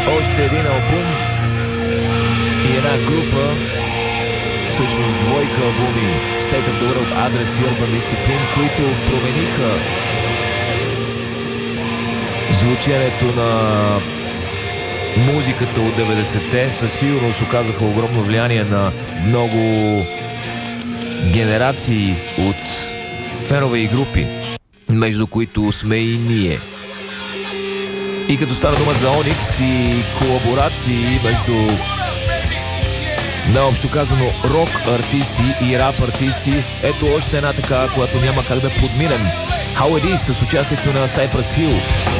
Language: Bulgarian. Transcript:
Още един албум и една група, всъщност двойка албуми, State of the World Address и Urban Discipline, които промениха звученето на музиката от 90-те. Със сигурност оказаха огромно влияние на много генерации от фенове и групи, между които сме и ние. И като стана дума за Оникс и колаборации между, наобщо казано, рок артисти и рап артисти, ето още една така, която няма как да подминем. How It Is с участието на Cypress Hill.